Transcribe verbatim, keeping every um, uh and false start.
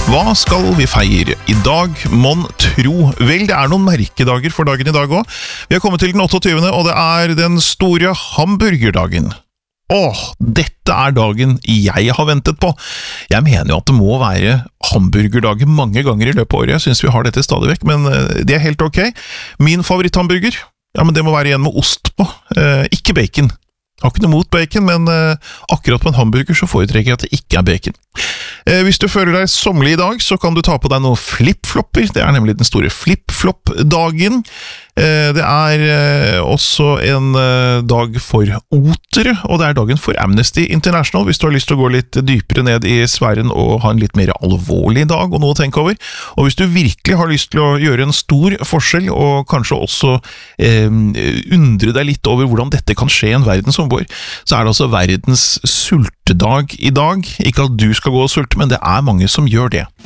Hva skal vi feire i dag, mon tro? Vel, det er noen merkedager for dagen i dag også. Vi har kommet til den otteogtyvende, og det er den store hamburgerdagen. Åh, dette er dagen jeg har ventet på. Jeg mener jo at det må være hamburgerdager mange ganger i løpet av året. Jeg synes vi har dette stadig vekk, men det er helt ok. Min favoritthamburger, ja, men det må være igjen med ost på, eh, ikke bacon. Jeg har ikke noe mot bacon, men eh, akkurat på en hamburger så foretrekker jeg at det ikke er bacon. Eh, hvis du føler deg sommerlig i dag, så kan du ta på deg noen flip-flopper. Det er nemlig den store flip-flop-dagen. Eh, det er eh, også en eh, dag for otere, og det er dagen for Amnesty International, hvis du har lyst til å gå litt dypere ned i sfæren og ha en litt mer alvorlig dag og noe å tenke over. Og hvis du virkelig har lyst til å gjøre en stor forskjell, og kanskje også eh, undre deg litt over hvordan dette kan skje i en verden som vår, så er det altså verdens sultedag i dag. Ikke at du skal gå og sulte, men det er mange som gjør det.